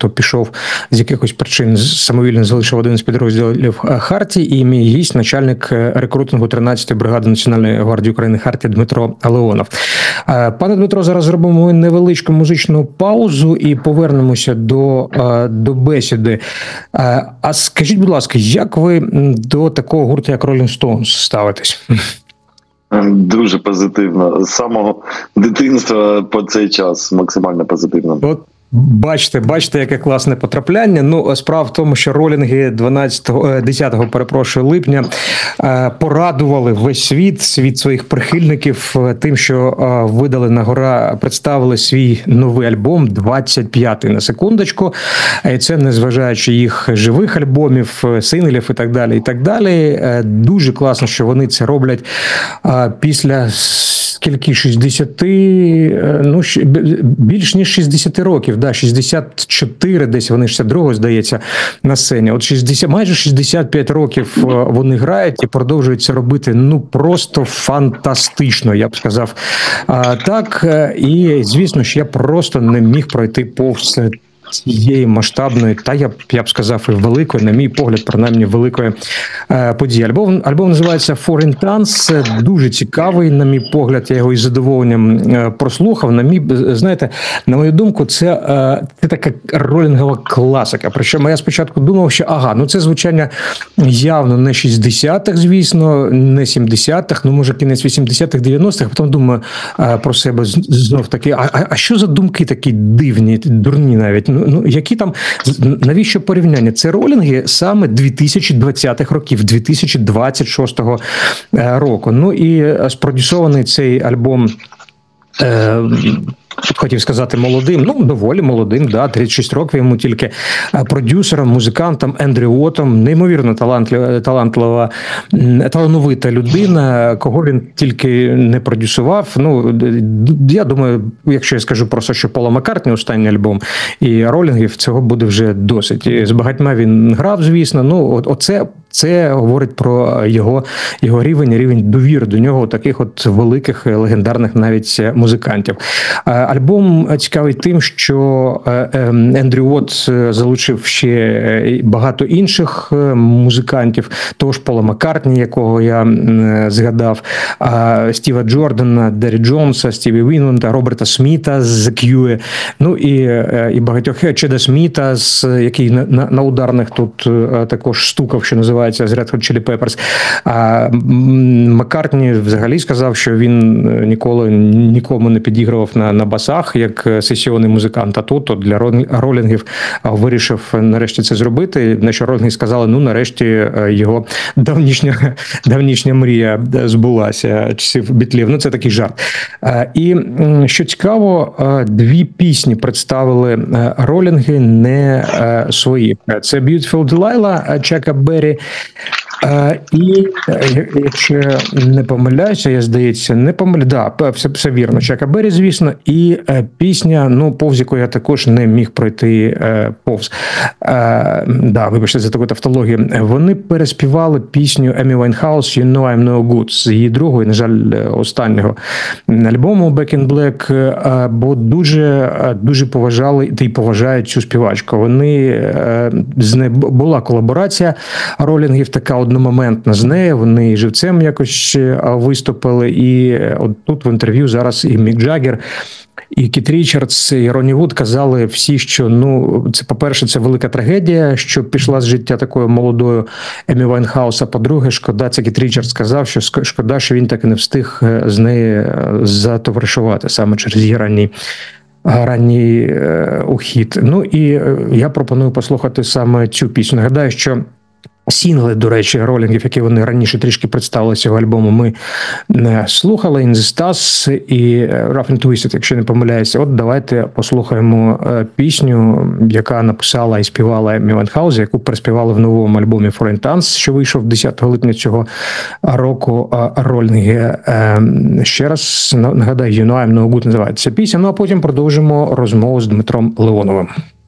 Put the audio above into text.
хто пішов з якихось причин, самовільно залишив один з підрозділів Хартії, і мій гість, начальник рекрутингу 13-ї бригади Національної гвардії України Хартії Дмитро Леонов. Пане Дмитро, зараз зробимо невеличку музичну паузу і повернемося до бесіди. А скажіть, будь ласка, як ви до такого гурту, як Rolling Stones, ставитесь? Дуже позитивно. З самого дитинства по цей час максимально позитивно. От бачите, яке класне потрапляння. Ну, справа в тому, що ролінги 10 липня порадували весь світ своїх прихильників тим, що видали на гора, представили свій новий альбом, 25-й на секундочку. І це незважаючи їх живих альбомів, синглів і так далі, і так далі. Дуже класно, що вони це роблять після скільки, 60, ну, більш ніж 60 років, да, 64 десь, вони 62-го, здається, на сцені. От 60, майже 65 років вони грають і продовжують це робити, ну, просто фантастично, я б сказав. Так, і, звісно ж, я просто не міг пройти повз цієї масштабної, та я б сказав, і великої, на мій погляд, принаймні, великої події. Альбом називається Foreign Tongues, дуже цікавий, на мій погляд, я його із задоволенням прослухав. Знаєте, на мою думку, це така ролінгова класика. Причому я спочатку думав, що ну це звучання явно не 60-х, звісно, не 70-х, ну може кінець 80-х, 90-х, потім думаю про себе знов таки, а що за думки такі дивні, дурні навіть? Ну, які там, навіщо порівняння? Це ролінги саме 2020-х років, 2026 року. Ну і спродюсований цей альбом, хотів сказати молодим, ну доволі молодим, да, 36 років йому тільки, продюсером, музикантом Ендрю Уотом, неймовірно талановита людина, кого він тільки не продюсував. Ну, я думаю, якщо я скажу просто, що Пола Маккартні останній альбом і ролінгів, цього буде вже досить. І з багатьма він грав, звісно, ну, це говорить про його рівень довіри до нього, таких от великих, легендарних навіть музикантів. Альбом цікавий тим, що Ендрю Уотт залучив ще багато інших музикантів, того ж Пола Маккартні, якого я згадав, Стіва Джордана, Деррі Джонса, Стіві Вінланда, Роберта Сміта з The Cure, ну і багатьох, Чеда Сміта, який на ударних тут також стукав, що називається, з Red Hot Chili Peppers. Маккартні взагалі сказав, що він ніколи нікому не підігрував на басах, як сесійний музикант, а тут для ролінгів вирішив нарешті це зробити, на що ролінги сказали, ну нарешті його давнішня мрія збулася, часів Бітлів, ну це такий жарт. І що цікаво, 2 пісні представили ролінги не свої. Це Beautiful Delilah Чака Беррі, і якщо я не помиляюся, я, здається, все вірно, Чака Беррі, звісно, і пісня, ну, повз яку я також не міг пройти повз. Вибачте за таку тавтологію. Вони переспівали пісню Емі Вайнхаус «You know I'm no good» з її другого, на жаль, останнього альбому «Back in Black», бо дуже поважали та й поважають цю співачку. З нею була колаборація ролінгів, така одномоментна з нею, вони живцем якось виступили, і от тут в інтерв'ю зараз і Мік Джаггер, і Кіт Річардс, і Ронні Вуд казали всі, що, ну, це, по-перше, це велика трагедія, що пішла з життя такою молодою Емі Вайнхаус, а по-друге, шкода, це Кіт Річардс сказав, що шкода, що він так і не встиг з нею затоваришувати саме через її ранній ухід. Ну і я пропоную послухати саме цю пісню. Нагадаю, що сінгли, до речі, ролінгів, які вони раніше трішки представили цього альбому, ми слухали, In the Stars і Rough and Twisted, якщо не помиляюся. От давайте послухаємо пісню, яка написала і співала Емі Вайнхаус, яку переспівали в новому альбомі Foreign Tongues, що вийшов 10 липня цього року. Ролінги. Ще раз нагадаю, You know I'm no good називається пісня, ну а потім продовжимо розмову з Дмитром Леоновим.